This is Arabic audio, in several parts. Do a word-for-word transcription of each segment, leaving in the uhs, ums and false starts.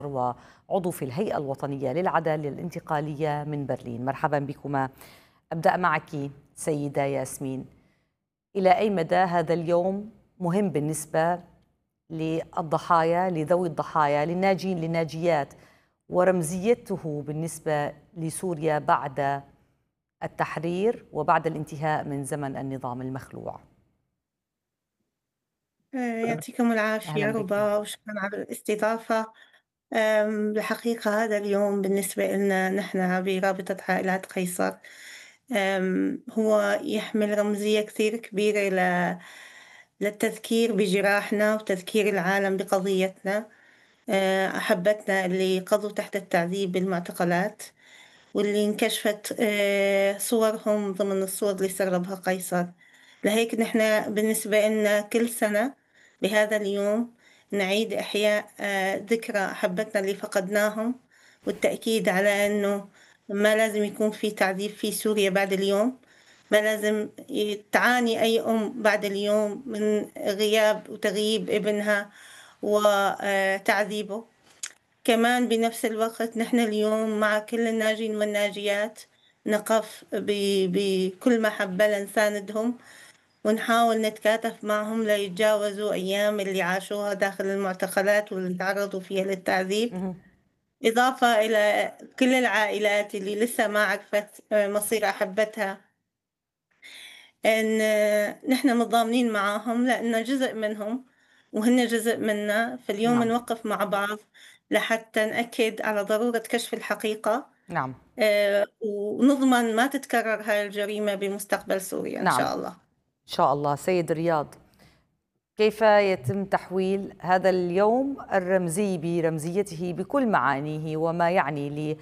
وعضو في الهيئة الوطنية للعدالة الانتقالية من برلين. مرحبا بكما. أبدأ معك سيدة ياسمين، إلى أي مدى هذا اليوم مهم بالنسبة للضحايا، لذوي الضحايا، للناجين للناجيات، ورمزيته بالنسبة لسوريا بعد التحرير وبعد الانتهاء من زمن النظام المخلوع؟ يعطيكم العافية أهلا بك. ربا، وشكرا على الاستضافة. أم، الحقيقة هذا اليوم بالنسبة لنا نحن برابطة عائلات قيصر أم، هو يحمل رمزية كثير كبيرة ل- للتذكير بجراحنا وتذكير العالم بقضيتنا. أه، أحبتنا اللي قضوا تحت التعذيب بالمعتقلات، واللي انكشفت أه، صورهم ضمن الصور اللي سربها قيصر. لهيك نحن بالنسبة لنا كل سنة بهذا اليوم نعيد إحياء آه، ذكرى أحبتنا اللي فقدناهم، والتأكيد على أنه ما لازم يكون في تعذيب في سوريا بعد اليوم. ما لازم تعاني أي أم بعد اليوم من غياب وتغييب ابنها وتعذيبه. كمان بنفس الوقت نحن اليوم مع كل الناجين والناجيات نقف ب- بكل محبة لنساندهم، ونحاول نتكاتف معهم ليتجاوزوا أيام اللي عاشوها داخل المعتقلات واللي تعرضوا فيها للتعذيب. مهم. إضافة إلى كل العائلات اللي لسه ما عرفت مصير أحبتها، إن نحن متضامنين معاهم لأننا جزء منهم وهن جزء منا. في اليوم نعم. نوقف مع بعض لحتى نأكد على ضرورة كشف الحقيقة، نعم. آه، ونضمن ما تتكرر هاي الجريمة بمستقبل سوريا إن نعم شاء الله. إن شاء الله. سيد رياض، كيف يتم تحويل هذا اليوم الرمزي برمزيته بكل معانيه وما يعني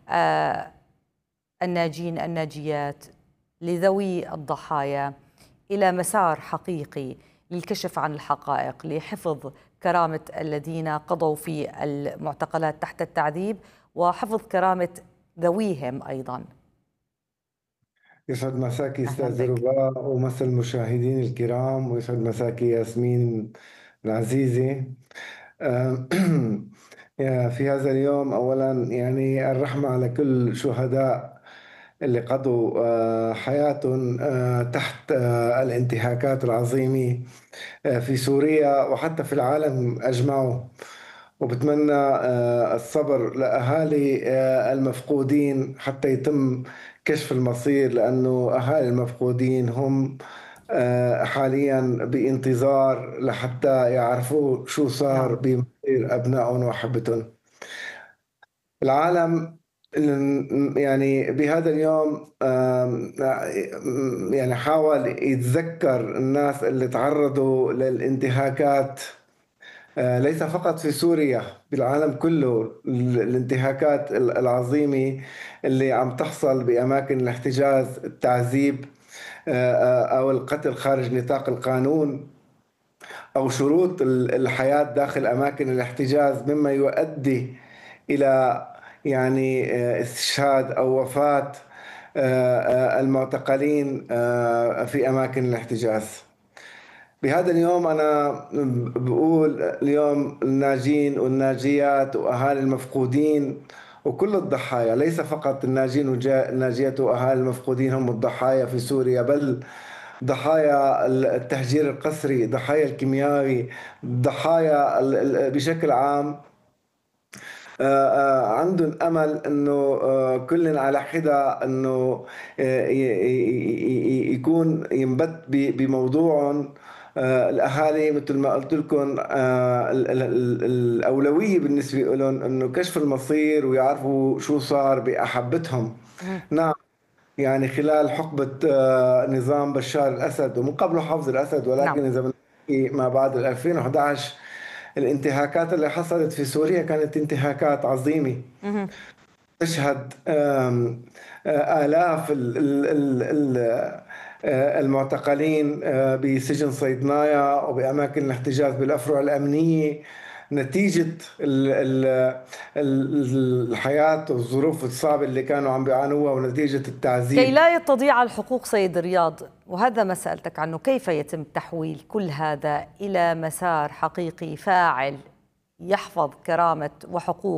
للناجين الناجيات، لذوي الضحايا، إلى مسار حقيقي للكشف عن الحقائق، لحفظ كرامة الذين قضوا في المعتقلات تحت التعذيب وحفظ كرامة ذويهم أيضا؟ يسعد مساكي أهلا استاذ بك. رباء ومسا المشاهدين الكرام، ويسعد مساكي ياسمين العزيزة. آه، يا في هذا اليوم أولا يعني الرحمة على كل شهداء اللي قضوا آه، حياتهم آه، تحت آه، الانتهاكات العظيمة آه، في سوريا وحتى في العالم أجمعه. وبتمنى آه، الصبر لأهالي آه، المفقودين حتى يتم كشف المصير، لأنه أهالي المفقودين هم آه، حاليا بانتظار لحتى يعرفوا شو صار نعم. بمصير أبنائهم وأحبتهم. العالم يعني بهذا اليوم آم، يعني حاول يتذكر الناس اللي تعرضوا للانتهاكات، آه، ليس فقط في سوريا، بالعالم كله. ال- الانتهاكات ال- العظيمة اللي عم تحصل بأماكن الاحتجاز، التعذيب آه، آه، أو القتل خارج نطاق القانون، أو شروط ال- الحياة داخل أماكن الاحتجاز، مما يؤدي إلى يعني آه، استشهاد أو وفاة آه، آه، المعتقلين آه، في أماكن الاحتجاز. بهذا اليوم أنا بقول اليوم الناجين والناجيات وأهالي المفقودين وكل الضحايا، ليس فقط الناجين والناجيات وأهالي المفقودين هم الضحايا في سوريا، بل ضحايا التهجير القسري، ضحايا الكيميائي، ضحايا ال- ال- بشكل عام. آه، آه، عندهم امل انه آه، كل على حده انه آه، ي- ي- ي- يكون ينبت ب- بموضوعهم. آه، الاهالي مثل ما قلت لكم آه، ال- ال- ال- الاولويه بالنسبه لهم انه كشف المصير ويعرفوا شو صار باحبتهم. مهم. نعم، يعني خلال حقبه آه، نظام بشار الاسد ومن قبله حافظ الاسد، نعم. ولكن اذا بنحكي ما بعد ألفين وأحد عشر الانتهاكات اللي حصلت في سوريا كانت انتهاكات عظيمة، مهم. تشهد آم، آه، آلاف ال- ال- ال- ال- آه، المعتقلين آه، بسجن صيدنايا وبأماكن الاحتجاز بالأفرع الأمنية، نتيجة ال- ال- ال- الحياة والظروف الصعبة اللي كانوا عم بيعانوها ونتيجة كي التعذيب. لا تضيع الحقوق سيد رياض، وهذا ما سألتك عنه، كيف يتم تحويل كل هذا إلى مسار حقيقي فاعل يحفظ كرامة وحقوق